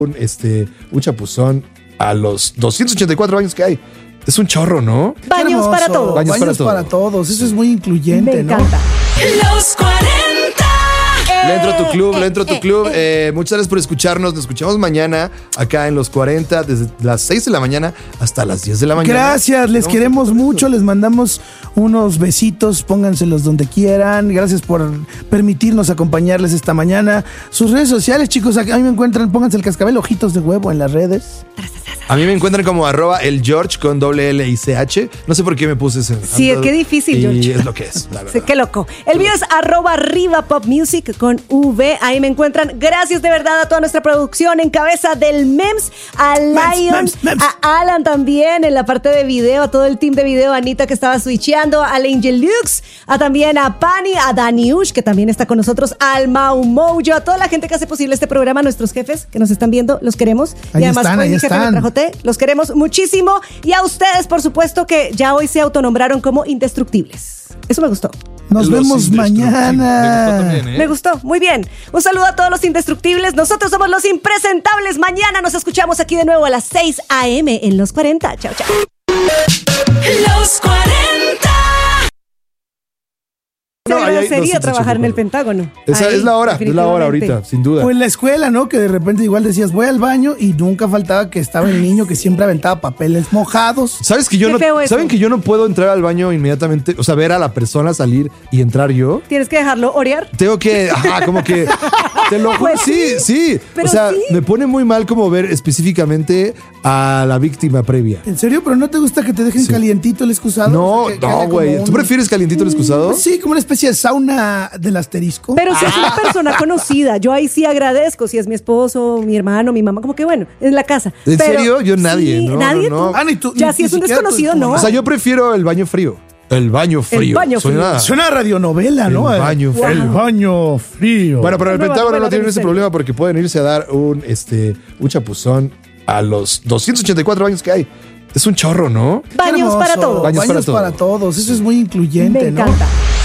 un chapuzón a los 284 baños que hay. Es un chorro, ¿no? Baños para todos. Baños para todos. Eso es muy incluyente, Me ¿no? encanta. Los 40. Le entro a tu club. Muchas gracias por escucharnos. Nos escuchamos mañana acá en Los 40, desde las 6 de la mañana hasta las 10 de la mañana. Gracias, les queremos mucho, les mandamos unos besitos, pónganselos donde quieran. Gracias por permitirnos acompañarles esta mañana. Sus redes sociales, chicos, a mí me encuentran, pónganse el cascabel Ojitos de Huevo en las redes. A mí me encuentran como @elgeorge con doble L y CH. No sé por qué me puse ese. Sí, qué difícil, y George. es lo que es, la verdad. Sí, qué loco. El mío es @RivaPopMusic con V. Ahí me encuentran. Gracias de verdad a toda nuestra producción en cabeza del Mems, a Lion, Mems. a Alan también en la parte de video, a todo el team de video, a Anita que estaba switcheando, al Angel Lux, también a Pani, a Daniush que también está con nosotros, al Mau Mojo, a toda la gente que hace posible este programa, a nuestros jefes que nos están viendo, los queremos. Ahí y además están, hoy ahí mi jefe me están. trajo té, los queremos muchísimo. Y a ustedes, por supuesto, que ya hoy se autonombraron como indestructibles. Eso me gustó. Nos Los vemos indestructibles. mañana. Me gustó también, ¿eh? Me gustó, muy bien. Un saludo a todos los indestructibles. Nosotros somos los impresentables. Mañana nos escuchamos aquí de nuevo a las 6 a.m. en Los 40. Chao, chao. Los 40. Se No, ahí hay agradecería 284. trabajar en el Pentágono. Esa Ahí, es la hora definitivamente. ahorita, sin duda. O en la escuela, ¿no? Que de repente igual decías, voy al baño y nunca faltaba que estaba el niño que siempre aventaba papeles mojados. ¿Sabes que yo Qué no, feo eso. ¿Saben que yo no puedo entrar al baño inmediatamente? O sea, ver a la persona salir y entrar yo. Tienes que dejarlo orear. Tengo que, como que, te lo juro, Pues sí, sí. pero O sea, sí. me pone muy mal como ver específicamente a la víctima previa. ¿En serio? ¿Pero no te gusta que te dejen calientito el excusado? No, O sea, que haga no, como güey. un- ¿Tú prefieres calientito el excusado? Pues sí, como una especie de sauna del asterisco. Pero si es una persona conocida, yo ahí sí agradezco. Si es mi esposo, mi hermano, mi mamá, como que bueno, en la casa. ¿En Pero serio? Yo nadie, sí, no, nadie. no, no. Ah, ni tú- Ya ni- si ni es un siquiera desconocido, tu no. O sea, yo prefiero el baño frío. El baño frío. baño frío. Suena a radionovela, ¿no? El baño frío. El baño frío. Bueno, pero el Nueva Pentágono novela no tiene de ese misterio. problema porque pueden irse a dar un chapuzón a los 284 baños que hay. Es un chorro, ¿no? Qué Baños para hermoso. todos. Baños para Baños para todos. Eso es muy incluyente, Me ¿no? encanta.